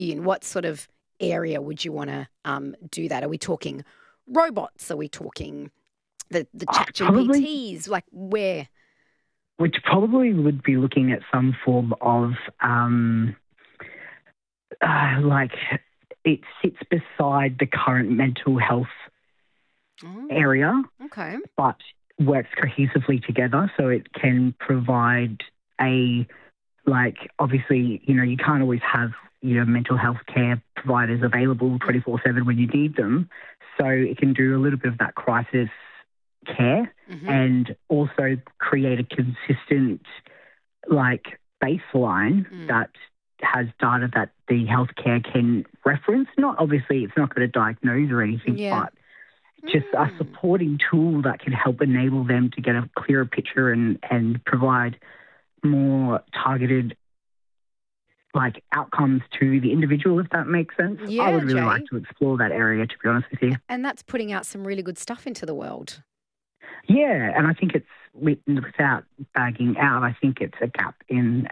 in what sort of area would you want to do that? Are we talking robots? Are we talking the chat Probably, GPTs? Like where? which probably would be looking at some form of like it sits beside the current mental health area, Okay. but works cohesively together, so it can provide obviously, you can't always have your mental health care providers available 24/7 when you need them. So it can do a little bit of that crisis care and also create a consistent baseline that has data that the healthcare can reference. Obviously, it's not going to diagnose or anything, but just a supporting tool that can help enable them to get a clearer picture and provide more targeted outcomes to the individual, if that makes sense. Yeah, I would really Jay. like to explore that area, to be honest with you. And that's putting out some really good stuff into the world. Yeah, and I think it's, without bagging out, I think it's a gap in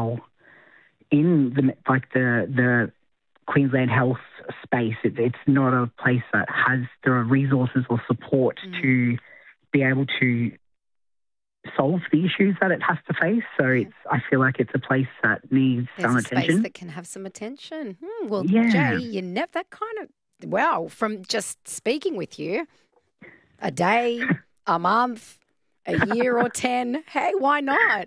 the Queensland health space. It's not a place that has the resources or support to be able to solve the issues that it has to face. So I feel like it's a place that needs some attention. Space that can have some attention. Well, Yeah. Jay, from just speaking with you, a day, a month, a year or 10, hey, why not?